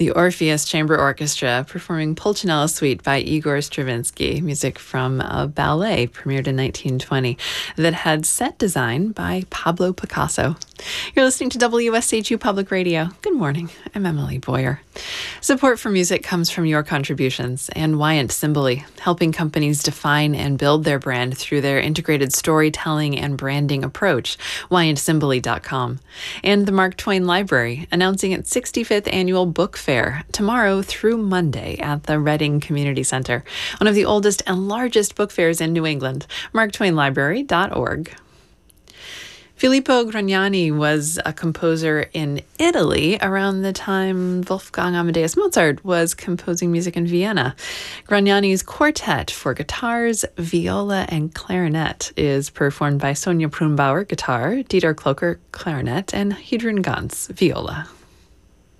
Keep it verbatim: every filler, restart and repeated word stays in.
The Orpheus Chamber Orchestra performing Pulcinella Suite by Igor Stravinsky, music from a ballet premiered in nineteen twenty that had set design by Pablo Picasso. You're listening to W S H U Public Radio. Good morning. I'm Emily Boyer. Support for music comes from your contributions and Wyant Cymbally, helping companies define and build their brand through their integrated storytelling and branding approach, wyant cymbally dot com. And the Mark Twain Library, announcing its sixty-fifth annual book fair tomorrow through Monday at the Reading Community Center, one of the oldest and largest book fairs in New England. mark twain library dot org. Filippo Gragnani was a composer in Italy around the time Wolfgang Amadeus Mozart was composing music in Vienna. Gragnani's quartet for guitars, viola, and clarinet is performed by Sonja Prunbauer, guitar, Dieter Kloker, clarinet, and Hedren Gans, viola.